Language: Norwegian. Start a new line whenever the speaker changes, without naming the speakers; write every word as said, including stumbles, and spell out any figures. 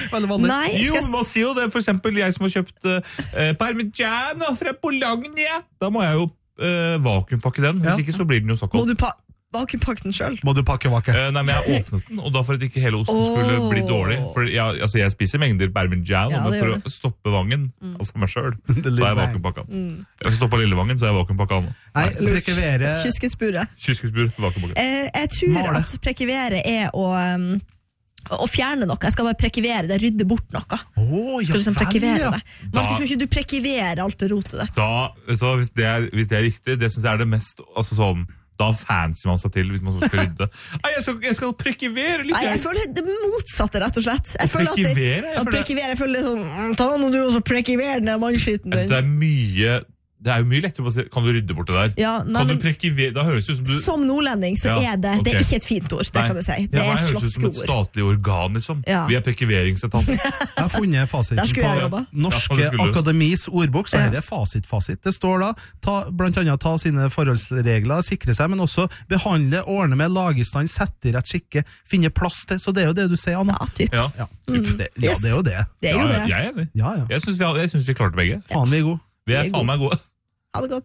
Veldig vanlig.
Nei,
Jo,
skal
man sier jo det. For eksempel jeg som har kjøpt uh, parmigiano fra Bologna. Da må jeg jo uh, vakuumpakke den. Hvis
Ja.
ikke så blir den jo så
Må
kold.
du pa vakuumpakke den selv?
Må du pakke vakke?
Uh, nei, men jeg åpnet den, og da for at ikke hele osten skulle
Åh.
bli dårlig. For jeg, altså, jeg spiser mengder parmigiano,
Ja,
men
det
for
gjør
å stoppe vangen, altså meg selv, så
lille
har jeg
vang.
vakuumpakka den. Jeg skal stoppe lille vangen, så har jeg vakuumpakka den.
Nei, prekevere
Kysketsburet.
Kyskesbur, vakuumpakka.
Eh, jeg tror
Male.
at prekivere er å, um, å fjerne noe. Jeg skal bare prekivere det, rydde bort noe.
Å, ja
Skal liksom
vel,
prekivere
ja.
det. Markus, skal ikke du prekivere alt det rotet ditt?
Da, så hvis det, er, hvis det er riktig, det synes jeg er det mest, altså sånn, da fancy man seg til hvis man skal rydde. Nei, jeg skal, jeg skal prekivere litt.
Nei, jeg føler det motsatte, rett og slett. Jeg
Å
føler at det,
prekivere? Jeg
at
føler-
prekivere, jeg føler det er sånn, mm, ta nå du også prekivere den mannskitten
Jeg synes det
din.
er mye, det er jo mye lettere å si, kan du rydde bort det der?
Ja, nei,
kan du
men
prekivere, da høres det ut som du...
som nordlending så
Ja,
er det, det er
ok.
ikke et fint ord, det
Nei.
kan du si. Det
Ja,
er
meg
et
høres ut som et
slåsskeord.
statlig organ, liksom.
Ja.
Vi er prekiveringsetaten.
Jeg har funnet fasiten
Der skulle jeg
på
jobba.
Norske
Ja, det skulle du.
Akademis ordbok, så
Ja.
her er fasit-fasit. Det står da, ta, blant annet ta sine forholdsregler, sikre seg, men også behandle, ordne med, lage i stand, sette i rett skikke, finne plass til. Så det er jo det du sier, Anna.
Ja, typ.
Ja,
Ja, det, ja,
Yes.
det er jo det.
Det er jo
ja,
det.
jeg er enig.
Ja, ja.
Jeg synes vi, har- jeg synes vi klarte begge.
Faen, vi er gode.
Vi er
Vi er
faen meg gode.
Ha det godt.